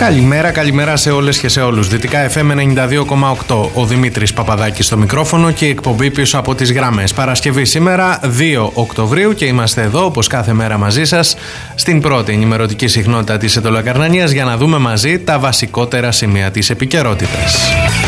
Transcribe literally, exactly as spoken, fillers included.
Καλημέρα, καλημέρα σε όλες και σε όλους. Δυτικά εφ εμ ενενήντα δύο κόμμα οκτώ. Ο Δημήτρης Παπαδάκης στο μικρόφωνο και η εκπομπή πίσω από τις γραμμές. Παρασκευή σήμερα, δύο Οκτωβρίου, και είμαστε εδώ όπως κάθε μέρα μαζί σας στην πρώτη ενημερωτική συχνότητα της Αιτωλοκαρνανίας για να δούμε μαζί τα βασικότερα σημεία της επικαιρότητας.